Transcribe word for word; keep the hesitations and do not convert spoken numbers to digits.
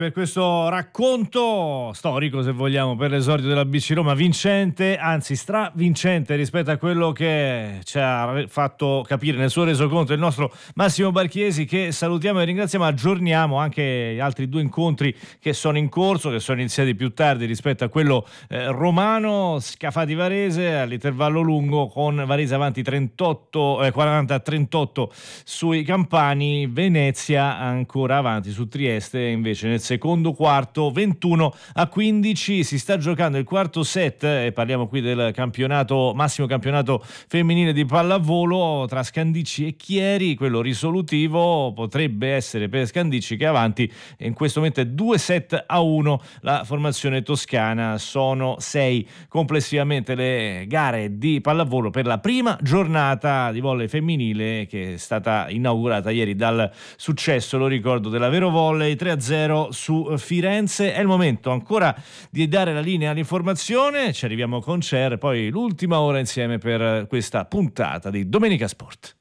per questo racconto storico, se vogliamo, per l'esordio della B C Roma, vincente, anzi stravincente rispetto a quello che ci ha fatto capire nel suo resoconto il nostro Massimo Barchiesi, che salutiamo e ringraziamo. Aggiorniamo anche gli altri due incontri che sono in corso, che sono iniziati più tardi rispetto a quello eh, romano. Scafati Varese all'intervallo lungo, con Varese avanti trentotto, eh, quaranta a trentotto sui campani. Venezia ancora avanti su Trieste, invece nel secondo quarto ventuno a quindici si sta giocando il quarto set, e parliamo qui del campionato, massimo campionato femminile di pallavolo tra Scandicci e Chieri. Quello risolutivo potrebbe essere per Scandicci, che è avanti e in questo momento è due set a uno la formazione toscana. Sono sei complessivamente le gare di pallavolo per la prima giornata di volley femminile, che è stata inaugurata ieri dal successo, lo ricordo, della Vero Volley tre a zero su Firenze. È il momento ancora di dare la linea all'informazione, ci arriviamo con Cer, poi l'ultima ora insieme per questa puntata di Domenica Sport.